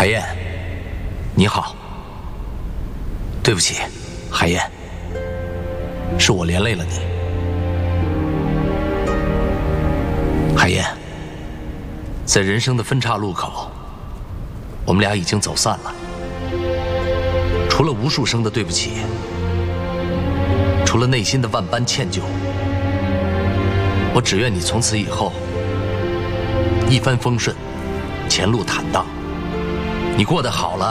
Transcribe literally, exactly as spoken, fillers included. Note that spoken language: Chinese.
海燕，你好。对不起，海燕，是我连累了你。海燕，在人生的分岔路口，我们俩已经走散了。除了无数声的对不起，除了内心的万般歉疚，我只愿你从此以后一帆风顺，前路坦荡，你过得好了，